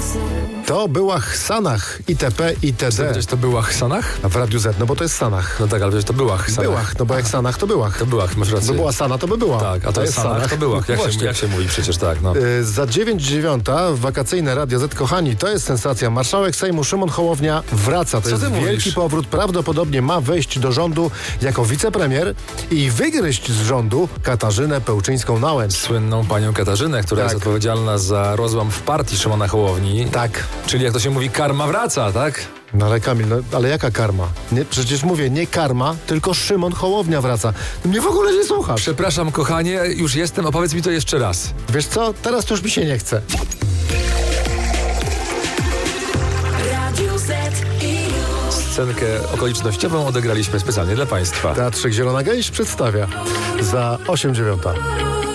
To była Sanach, itp. itd. Przecież to była Sanach? A w Radiu Z, no bo to jest Sanach. No tak, ale przecież to była Sanach. Byłach, no bo jak Sanach, to byłach. To byłach, masz rację. By była Sana, to by była. Tak, a to jest Sanach, to byłach. Jak się mówi przecież, tak, no. Za 9:09 wakacyjne Radio Z, kochani, to jest sensacja. Marszałek Sejmu Szymon Hołownia wraca. To Co jest ty wielki mówisz? powrót. Prawdopodobnie ma wejść do rządu jako wicepremier i wygryźć z rządu Katarzynę Pełczyńską-Nałęcz. Słynną panią Katarzynę, która Tak. jest odpowiedzialna za rozłam w partii Szymona Hołowni. Tak. Czyli jak to się mówi, karma wraca, tak? No ale Kamil, no, ale jaka karma? Nie, przecież mówię, nie karma, tylko Szymon Hołownia wraca. Ty mnie w ogóle nie słuchasz. Przepraszam, kochanie, już jestem, opowiedz mi to jeszcze raz. Wiesz co? Teraz to już mi się nie chce. Radio Z i Scenkę okolicznościową odegraliśmy specjalnie dla Państwa. Teatrzyk Zielona Gęś przedstawia za 8:09.